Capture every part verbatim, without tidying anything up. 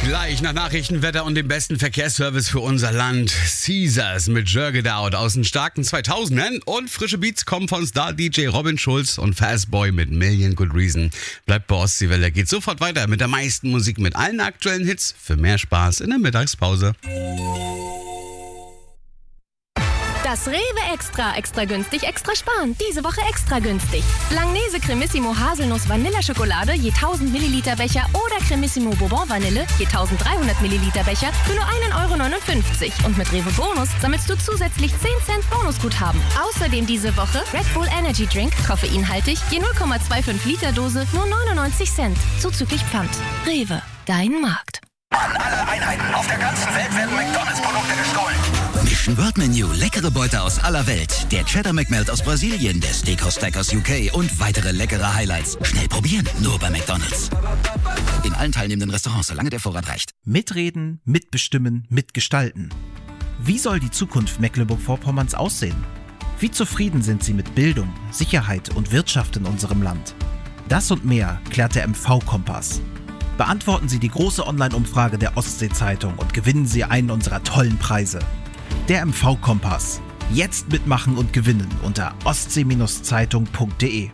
Gleich nach Nachrichten, Wetter und dem besten Verkehrsservice für unser Land. Caesars mit Jörg Daut aus den starken zweitausendern und frische Beats kommen von Star-D J Robin Schulz und Fastboy mit Million Good Reason. Bleibt bei Ostseewelle, geht sofort weiter mit der meisten Musik mit allen aktuellen Hits für mehr Spaß in der Mittagspause. Das Rewe Extra, extra günstig, extra sparen. Diese Woche extra günstig. Langnese Cremissimo Haselnuss Vanilleschokolade je tausend Milliliter Becher oder Cremissimo Bourbon Vanille je dreizehnhundert Milliliter Becher für nur ein Euro neunundfünfzig. Und mit Rewe Bonus sammelst du zusätzlich zehn Cent Bonusguthaben. Außerdem diese Woche Red Bull Energy Drink, koffeinhaltig, je null Komma fünfundzwanzig Liter Dose, nur neunundneunzig Cent. Zuzüglich Pfand. Rewe, dein Markt. An alle Einheiten auf der ganzen Welt werden McDonalds-Produkte gestohlen. Mission World Menu, leckere Beute aus aller Welt. Der Cheddar McMelt aus Brasilien, der Steakhouse Stack aus U K und weitere leckere Highlights. Schnell probieren, nur bei McDonalds. In allen teilnehmenden Restaurants, solange der Vorrat reicht. Mitreden, mitbestimmen, mitgestalten. Wie soll die Zukunft Mecklenburg-Vorpommerns aussehen? Wie zufrieden sind Sie mit Bildung, Sicherheit und Wirtschaft in unserem Land? Das und mehr klärt der M V-Kompass. Beantworten Sie die große Online-Umfrage der Ostsee-Zeitung und gewinnen Sie einen unserer tollen Preise. Der M V-Kompass. Jetzt mitmachen und gewinnen unter ostsee Zeitung punkt de.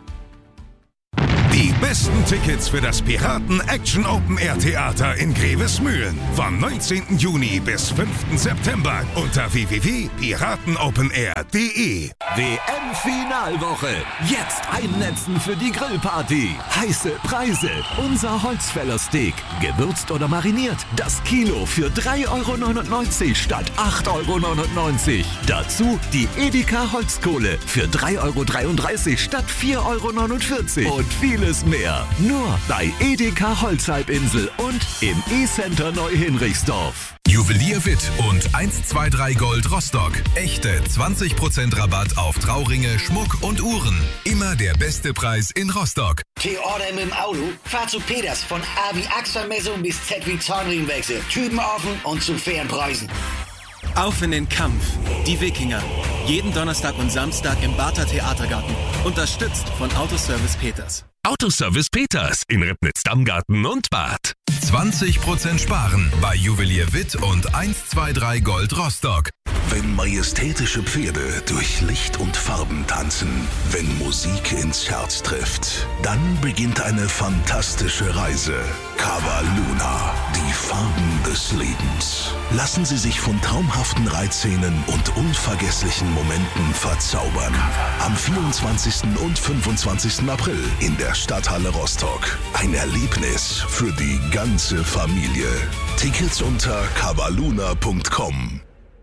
Die besten Tickets für das Piraten Action Open Air Theater in Grevesmühlen vom neunzehnten Juni bis fünften September unter w w w punkt piratenopenair punkt de. W M-Finalwoche. Jetzt einnetzen für die Grillparty. Heiße Preise. Unser Holzfällersteak. Gewürzt oder mariniert. Das Kilo für drei Euro neunundneunzig statt acht Euro neunundneunzig. Dazu die Edeka Holzkohle für drei Euro dreiunddreißig statt vier Euro neunundvierzig. Und vieles mehr. Nur bei Edeka Holzhalbinsel und im E-Center Neuhinrichsdorf. Juwelier Witt und eins zwei drei Gold Rostock. Echte zwanzig Prozent Rabatt auf Trauringe, Schmuck und Uhren. Immer der beste Preis in Rostock. T-Order mit dem Auto? Fahr zu Peters von A wie Achselmessung bis Z wie Zahnriemenwechsel. Typen offen und zu fairen Preisen. Auf in den Kampf. Die Wikinger. Jeden Donnerstag und Samstag im Barther Theatergarten. Unterstützt von Autoservice Peters. Autoservice Peters in Ribnitz-Dammgarten und Bad. zwanzig Prozent sparen bei Juwelier Witt und eins zwei drei Gold Rostock. Wenn majestätische Pferde durch Licht und Farben tanzen, wenn Musik ins Herz trifft, dann beginnt eine fantastische Reise. Cava Luna, die Farben des Lebens. Lassen Sie sich von traumhaften Reitszenen und unvergesslichen Momenten verzaubern. Am vierundzwanzigsten und fünfundzwanzigsten April in der Stadthalle Rostock. Ein Erlebnis für die ganze Familie. Tickets unter cavaluna punkt com.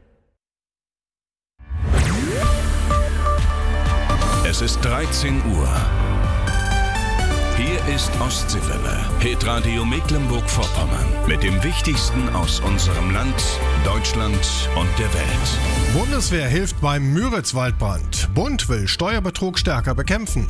Es ist dreizehn Uhr. Hier ist Ostseewelle, Hitradio Mecklenburg-Vorpommern. Mit dem Wichtigsten aus unserem Land, Deutschland und der Welt. Bundeswehr hilft beim Müritzwaldbrand. Bund will Steuerbetrug stärker bekämpfen.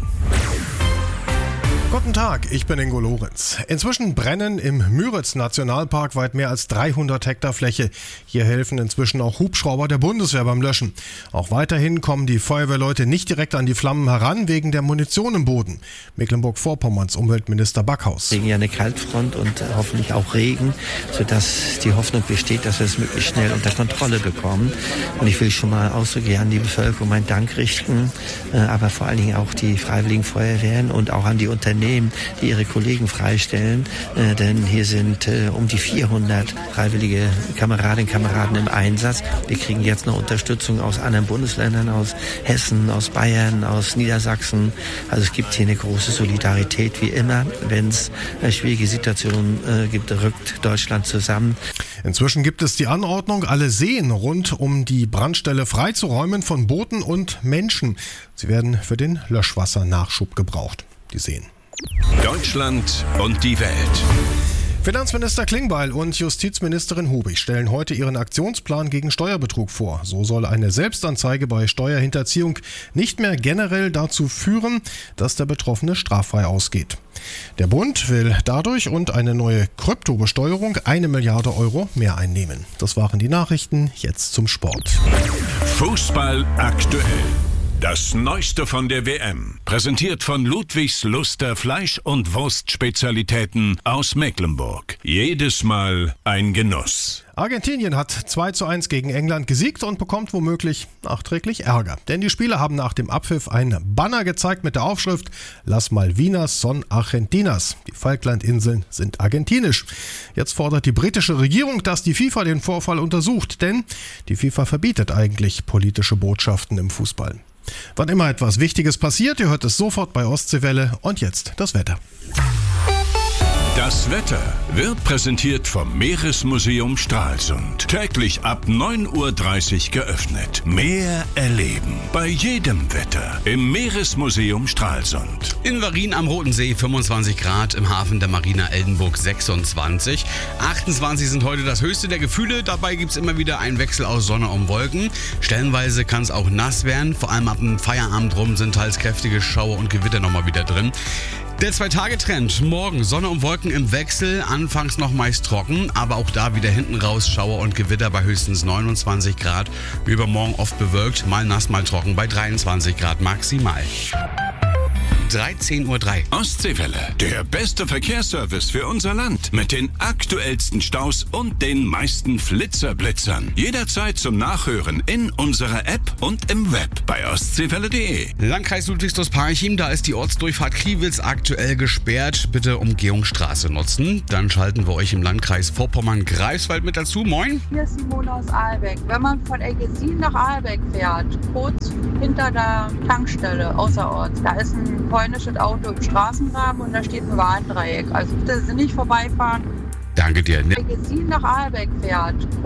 Guten Tag, ich bin Ingo Lorenz. Inzwischen brennen im Müritz-Nationalpark weit mehr als dreihundert Hektar Fläche. Hier helfen inzwischen auch Hubschrauber der Bundeswehr beim Löschen. Auch weiterhin kommen die Feuerwehrleute nicht direkt an die Flammen heran, wegen der Munition im Boden. Mecklenburg-Vorpommerns Umweltminister Backhaus. Wegen ja eine Kaltfront und hoffentlich auch Regen, sodass die Hoffnung besteht, dass wir es möglichst schnell unter Kontrolle bekommen. Und ich will schon mal ausdrücklich an die Bevölkerung meinen Dank richten, aber vor allen Dingen auch die Freiwilligen Feuerwehren und auch an die Unternehmen, die ihre Kollegen freistellen, äh, denn hier sind äh, um die vierhundert freiwillige Kameradinnen und Kameraden im Einsatz. Wir kriegen jetzt noch Unterstützung aus anderen Bundesländern, aus Hessen, aus Bayern, aus Niedersachsen. Also es gibt hier eine große Solidarität, wie immer. Wenn es äh, schwierige Situationen äh, gibt, rückt Deutschland zusammen. Inzwischen gibt es die Anordnung, alle Seen rund um die Brandstelle freizuräumen von Booten und Menschen. Sie werden für den Löschwassernachschub gebraucht, die Seen. Deutschland und die Welt. Finanzminister Klingbeil und Justizministerin Hubig stellen heute ihren Aktionsplan gegen Steuerbetrug vor. So soll eine Selbstanzeige bei Steuerhinterziehung nicht mehr generell dazu führen, dass der Betroffene straffrei ausgeht. Der Bund will dadurch und eine neue Kryptobesteuerung eine Milliarde Euro mehr einnehmen. Das waren die Nachrichten, jetzt zum Sport. Fußball aktuell. Das Neueste von der W M. Präsentiert von Ludwigs Luster Fleisch- und Wurstspezialitäten aus Mecklenburg. Jedes Mal ein Genuss. Argentinien hat zwei zu eins gegen England gesiegt und bekommt womöglich nachträglich Ärger. Denn die Spieler haben nach dem Abpfiff ein Banner gezeigt mit der Aufschrift Las Malvinas son Argentinas. Die Falklandinseln sind argentinisch. Jetzt fordert die britische Regierung, dass die FIFA den Vorfall untersucht. Denn die FIFA verbietet eigentlich politische Botschaften im Fußball. Wann immer etwas Wichtiges passiert, ihr hört es sofort bei Ostseewelle. Und jetzt das Wetter. Das Wetter wird präsentiert vom Meeresmuseum Stralsund. Täglich ab neun Uhr dreißig geöffnet. Meer erleben. Bei jedem Wetter im Meeresmuseum Stralsund. In Varin am Roten See fünfundzwanzig Grad, im Hafen der Marina Eldenburg sechsundzwanzig. achtundzwanzig sind heute das höchste der Gefühle. Dabei gibt es immer wieder einen Wechsel aus Sonne und Wolken. Stellenweise kann es auch nass werden. Vor allem ab dem Feierabend rum sind teils kräftige Schauer und Gewitter nochmal wieder drin. Der Zwei-Tage-Trend. Morgen Sonne und Wolken im Wechsel, anfangs noch meist trocken, aber auch da wieder hinten raus Schauer und Gewitter bei höchstens neunundzwanzig Grad. Übermorgen oft bewölkt, mal nass, mal trocken bei dreiundzwanzig Grad maximal. dreizehn Uhr drei. Ostseewelle, der beste Verkehrsservice für unser Land. Mit den aktuellsten Staus und den meisten Flitzerblitzern. Jederzeit zum Nachhören in unserer App und im Web bei ostseewelle punkt de. Landkreis Ludwigsburg-Parchim, da ist die Ortsdurchfahrt Kriwitz aktuell gesperrt. Bitte Umgehungsstraße nutzen. Dann schalten wir euch im Landkreis Vorpommern-Greifswald mit dazu. Moin. Hier ist Simone aus Ahlbeck. Wenn man von Eggesin nach Ahlbeck fährt, kurz hinter der Tankstelle außerorts, da ist ein polnisches Auto im Straßengraben und da steht ein Warndreieck. Also bitte nicht vorbeifahren. Danke dir. Wenn Eggesin nach Ahlbeck fährt,